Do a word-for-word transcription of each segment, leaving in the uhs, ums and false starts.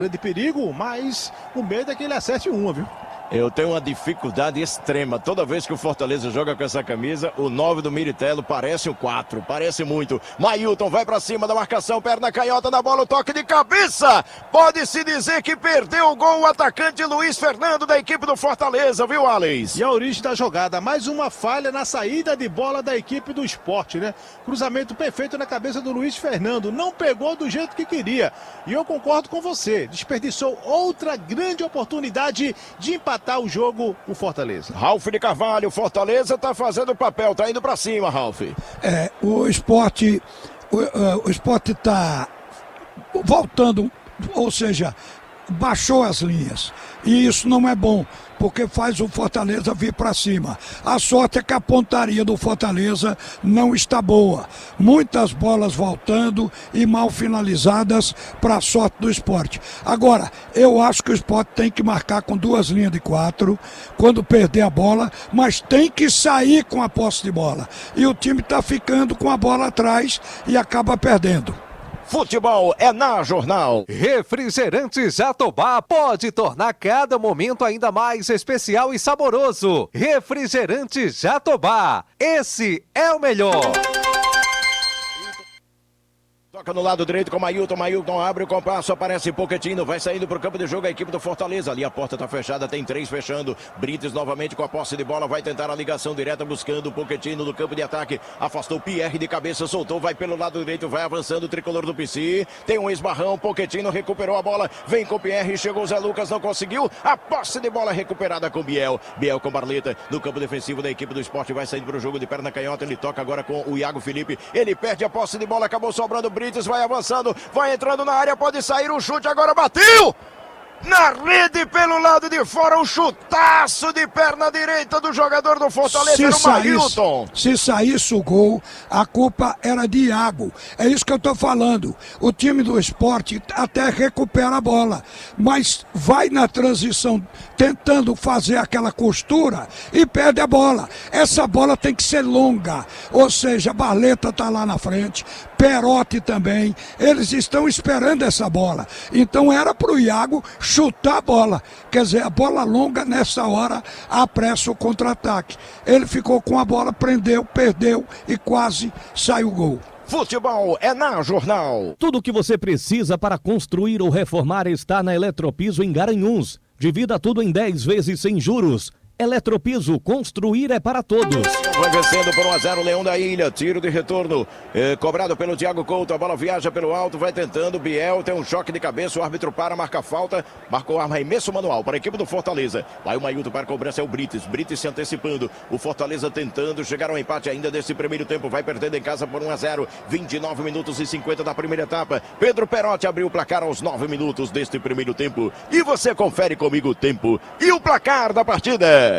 de perigo, mas o medo é que ele acerte uma, viu? Eu tenho uma dificuldade extrema. Toda vez que o Fortaleza joga com essa camisa, o nove do Miritello parece o quatro. Parece muito. Mailton vai pra cima da marcação, perna canhota na bola, o toque de cabeça. Pode-se dizer que perdeu o gol o atacante Luiz Fernando da equipe do Fortaleza, viu, Alex? E a origem da jogada, mais uma falha na saída de bola da equipe do Sport, né? Cruzamento perfeito na cabeça do Luiz Fernando. Não pegou do jeito que queria. E eu concordo com você. Desperdiçou outra grande oportunidade de empatar o jogo, o Fortaleza. Ralf de Carvalho, Fortaleza tá fazendo o papel, tá indo pra cima, Ralf. É, o Sport, o, o Sport tá voltando, ou seja, baixou as linhas. E isso não é bom, porque faz o Fortaleza vir para cima. A sorte é que a pontaria do Fortaleza não está boa. Muitas bolas voltando e mal finalizadas para a sorte do Sport. Agora, eu acho que o Sport tem que marcar com duas linhas de quatro quando perder a bola, mas tem que sair com a posse de bola. E o time está ficando com a bola atrás e acaba perdendo. Futebol é na Jornal. Refrigerante Jatobá pode tornar cada momento ainda mais especial e saboroso. Refrigerante Jatobá, esse é o melhor. Toca no lado direito com o Mailton, Mailton abre o compasso, aparece Pochettino, vai saindo para o campo de jogo a equipe do Fortaleza, ali a porta está fechada, tem três fechando, Brites novamente com a posse de bola, vai tentar a ligação direta buscando o Pochettino no campo de ataque, afastou Pierre de cabeça, soltou, vai pelo lado direito, vai avançando o tricolor do P C, tem um esbarrão, Pochettino recuperou a bola, vem com o Pierre, chegou o Zé Lucas, não conseguiu, a posse de bola recuperada com Biel, Biel com Barleta, no campo defensivo da equipe do Sport, vai saindo para o jogo de perna canhota, ele toca agora com o Iago Felipe, ele perde a posse de bola, acabou sobrando Brites, vai avançando, vai entrando na área, pode sair o chute, agora bateu! Na rede pelo lado de fora, um chutaço de perna direita do jogador do Fortaleza, no Mailton. Se saísse o gol, a culpa era de Iago. É isso que eu tô falando. O time do Sport até recupera a bola, mas vai na transição tentando fazer aquela costura e perde a bola. Essa bola tem que ser longa, ou seja, Barleta tá lá na frente, Perotti também, eles estão esperando essa bola. Então era pro Iago chutar a bola, quer dizer, a bola longa nessa hora apressa o contra-ataque. Ele ficou com a bola, prendeu, perdeu e quase saiu o gol. Futebol é na Jornal. Tudo o que você precisa para construir ou reformar está na Eletropiso em Garanhuns. Divida tudo em dez vezes sem juros. Eletropiso, construir é para todos. Vai vencendo por um a zero, Leão da Ilha, tiro de retorno, é, cobrado pelo Thiago Couto, a bola viaja pelo alto, vai tentando, Biel tem um choque de cabeça, o árbitro para, marca falta, marcou arremesso manual para a equipe do Fortaleza, vai o Mailton para a cobrança, é o Brites, Brites se antecipando, o Fortaleza tentando chegar ao empate ainda desse primeiro tempo, vai perdendo em casa por um a zero, vinte e nove minutos e cinquenta da primeira etapa, Pedro Perotti abriu o placar aos nove minutos deste primeiro tempo, e você confere comigo o tempo e o placar da partida.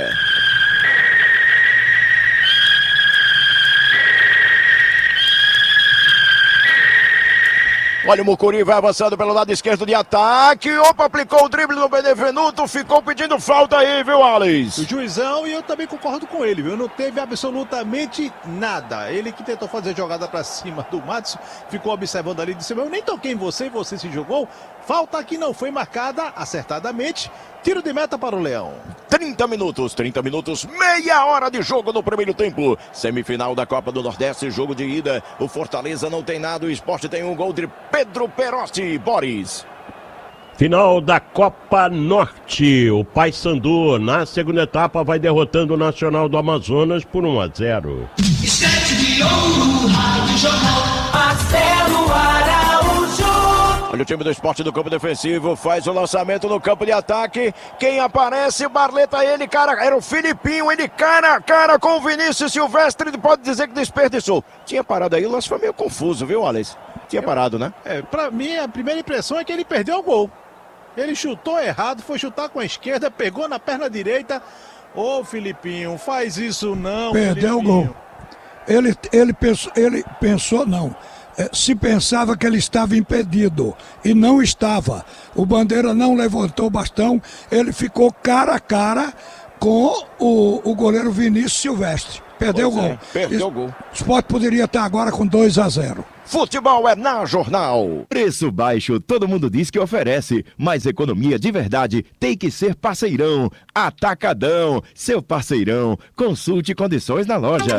Olha o Mucuri, vai avançando pelo lado esquerdo de ataque. Opa, aplicou o drible no Benevenuto. Ficou pedindo falta aí, viu, Alex? O juizão, e eu também concordo com ele, viu? Não teve absolutamente nada. Ele que tentou fazer jogada pra cima do Matos, ficou observando ali, disse: eu nem toquei em você e você se jogou. Falta que não foi marcada acertadamente. Tiro de meta para o Leão. trinta minutos, trinta minutos, meia hora de jogo no primeiro tempo. Semifinal da Copa do Nordeste, jogo de ida. O Fortaleza não tem nada, o Sport tem um gol de Pedro Perotti. Boris. Final da Copa Norte. O Paysandu, na segunda etapa, vai derrotando o Nacional do Amazonas por um a zero. Estante de ouro, Rádio Jornal, Marcelo Araújo. Olha o time do Sport do campo defensivo, faz o lançamento no campo de ataque. Quem aparece? Barleta, ele, cara, era o Filipinho, ele cara a cara com o Vinícius Silvestre, pode dizer que desperdiçou. Tinha parado aí, o lance foi meio confuso, viu, Alex? Tinha parado, né? É, pra mim, a primeira impressão é que ele perdeu o gol. Ele chutou errado, foi chutar com a esquerda, pegou na perna direita. Ô, Filipinho, faz isso não, Perdeu Filipinho. o gol. Ele, ele, pensou, ele pensou, não. Se pensava que ele estava impedido e não estava. O Bandeira não levantou o bastão, ele ficou cara a cara com o, o goleiro Vinícius Silvestre. Perdeu o Pois é, gol. perdeu o Es- gol. O Sport poderia estar agora com dois a zero. Futebol é na Jornal. Preço baixo, todo mundo diz que oferece, mas economia de verdade tem que ser parceirão. Atacadão, seu parceirão. Consulte condições na loja.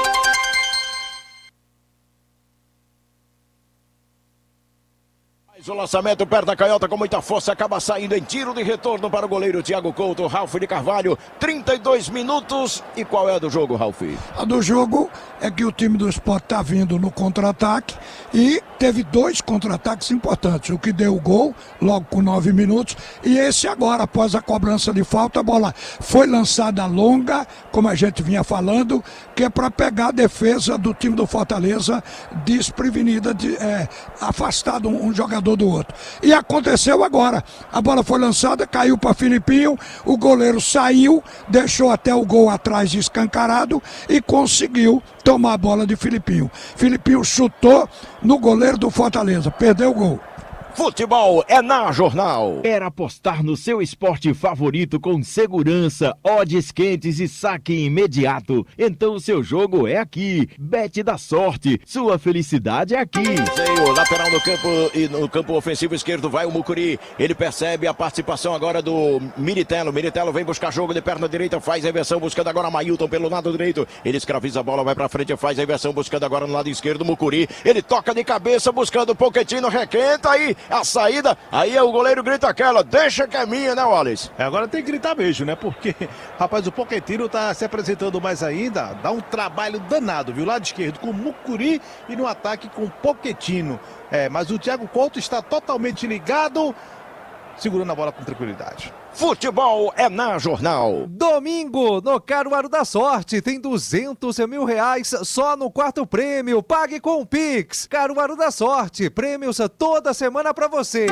O lançamento perto da canhota com muita força, acaba saindo em tiro de retorno para o goleiro Thiago Couto. Ralf de Carvalho, trinta e dois minutos. E qual é a do jogo, Ralf? A do jogo é que o time do Sport está vindo no contra-ataque e teve dois contra-ataques importantes. O que deu o gol, logo com nove minutos, e esse agora, após a cobrança de falta, a bola foi lançada longa, como a gente vinha falando, que é para pegar a defesa do time do Fortaleza desprevenida, de, é, afastado um, um jogador do outro. E aconteceu agora. A bola foi lançada, caiu para Filipinho, o goleiro saiu, deixou até o gol atrás escancarado e conseguiu tomar a bola de Filipinho. Filipinho chutou no goleiro do Fortaleza, perdeu o gol. Futebol é na Jornal. Quer apostar no seu esporte favorito com segurança, odds quentes e saque imediato? Então o seu jogo é aqui. Bet da sorte. Sua felicidade é aqui. O lateral no campo e no campo ofensivo esquerdo vai o Mucuri. Ele percebe a participação agora do Militello. Militello vem buscar jogo de perna direita, faz a inversão, buscando agora Mailton pelo lado direito. Ele escraviza a bola, vai pra frente, faz a inversão, buscando agora no lado esquerdo Mucuri. Ele toca de cabeça, buscando o Pochettino, requenta aí a saída. Aí o goleiro grita aquela, deixa que é minha, né, Wallace? É, agora tem que gritar mesmo, né? Porque, rapaz, o Pochettino tá se apresentando mais ainda, dá um trabalho danado, viu? Lado esquerdo com o Mucuri e no ataque com o Pochettino. É, mas o Thiago Couto está totalmente ligado, segurando a bola com tranquilidade. Futebol é na Jornal. Domingo, no Caruaru da Sorte, tem duzentos mil reais só no quarto prêmio. Pague com o Pix. Caruaru da Sorte, prêmios toda semana pra você.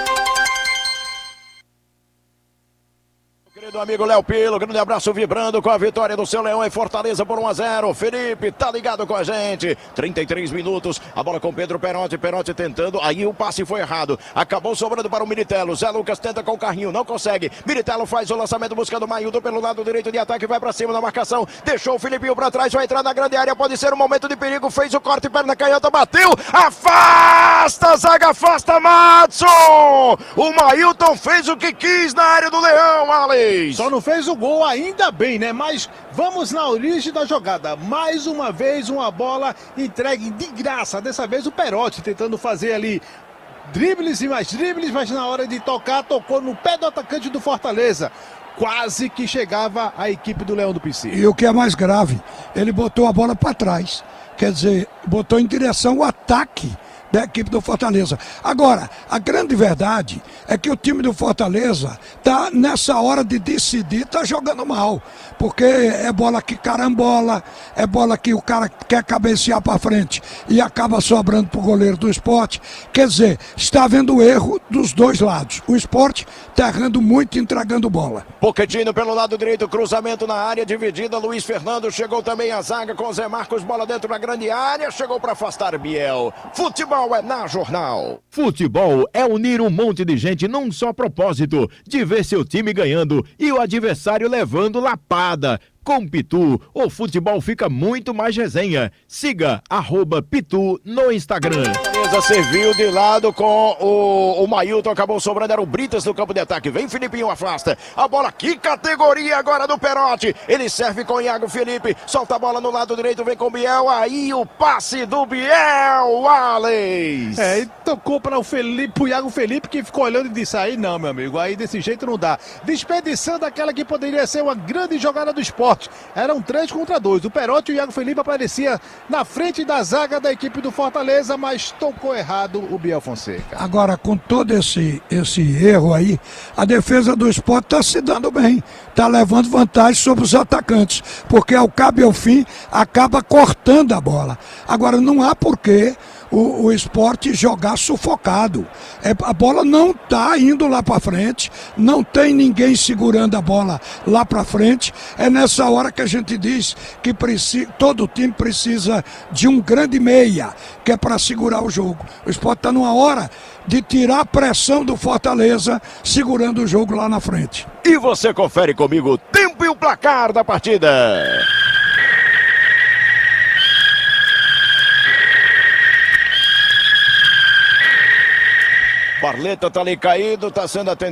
Querido amigo Léo Pilo, grande abraço vibrando com a vitória do seu Leão em Fortaleza por um a zero. Felipe tá ligado com a gente. trinta e três minutos, a bola com Pedro Perotti, Perotti tentando, aí o passe foi errado. Acabou sobrando para o Militello. Zé Lucas tenta com o carrinho, não consegue. Militello faz o lançamento buscando o Mailton pelo lado direito de ataque, vai para cima da marcação. Deixou o Filipinho para trás, vai entrar na grande área, pode ser um momento de perigo. Fez o corte, perna canhota, bateu. Afasta, zaga, afasta, Madson. O Mailton fez o que quis na área do Leão, Ale. Só não fez o gol, ainda bem, né? Mas vamos na origem da jogada. Mais uma vez, uma bola entregue de graça. Dessa vez o Perotti tentando fazer ali dribles e mais dribles, mas na hora de tocar, tocou no pé do atacante do Fortaleza. Quase que chegava a equipe do Leão do P C. E o que é mais grave, ele botou a bola para trás. Quer dizer, botou em direção ao ataque da equipe do Fortaleza. Agora, a grande verdade é que o time do Fortaleza tá nessa hora de decidir, tá jogando mal, porque é bola que carambola, é bola que o cara quer cabecear para frente e acaba sobrando pro goleiro do Sport. Quer dizer, está havendo erro dos dois lados. O Sport tá errando muito entregando bola. Pochettino pelo lado direito, cruzamento na área dividida, Luiz Fernando, chegou também a zaga com Zé Marcos, bola dentro da grande área, chegou para afastar Biel. Futebol é na Jornal. Futebol é unir um monte de gente num só propósito, de ver seu time ganhando e o adversário levando lapada. Com Pitu, o futebol fica muito mais resenha. Siga arroba Pitu no Instagram. Fortaleza serviu de lado com o, o Mailton, acabou sobrando, era o Britas no campo de ataque. Vem Filipinho, afasta. A bola, que categoria agora do Perotti. Ele serve com o Iago Felipe, solta a bola no lado direito, vem com o Biel. Aí o passe do Biel, Alex. É, e tocou para o Felipe, o Iago Felipe, que ficou olhando e disse, aí não, meu amigo, aí desse jeito não dá. Desperdiçando aquela que poderia ser uma grande jogada do Sport. Eram três contra dois. O Perotti e o Iago Felipe aparecia na frente da zaga da equipe do Fortaleza, mas tocou errado o Biel Fonseca. Agora, com todo esse, esse erro aí, a defesa do Sport está se dando bem. Está levando vantagem sobre os atacantes, porque ao cabo e ao fim acaba cortando a bola. Agora, não há porquê o, o Sport jogar sufocado. É, a bola não está indo lá para frente, não tem ninguém segurando a bola lá para frente. É nessa hora que a gente diz que precisa, todo time precisa de um grande meia, que é para segurar o jogo. O Sport está numa hora de tirar a pressão do Fortaleza, segurando o jogo lá na frente. E você confere comigo o tempo e o placar da partida. Barleta tá ali caído, tá sendo atendido.